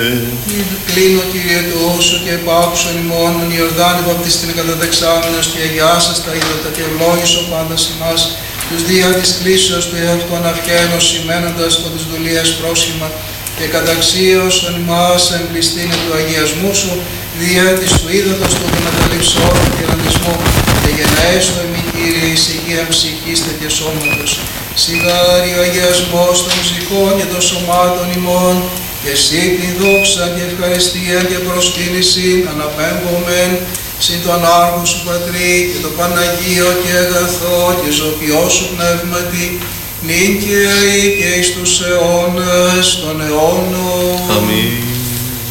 Κλείνω, Κύριε, το όσο και επάκουσον ημών, τον Ιορδάνη βαπτιστήν καταδεξάμενος και αγιάσας τα είδωτα και ευλόγησο πάντας ημάς, τους δια της κλήσεως του εαυτόν αυχένος, σημαίνοντας το της δουλείας πρόσχημα, και καταξίωσον ημάς εμπληστήν του αγιασμού σου, δια της του είδατος του μεταλήψεων του τυραννισμού, και γενναίστο εμεί, Κύριε, εις υγεία ψυχής και σώματος. Σιγάρει ο αγιασμός των ψυχών και των σωμάτων ημών, και εσύ την δόξα και ευχαριστία και προσκύνηση αναπέμπομεν συν τον Άργο σου Πατρί και το Παναγίο και αγαθό και ζωπιό σου πνεύματι, νυν και αεί και εις τους αιώνας των αιώνων. Αμήν.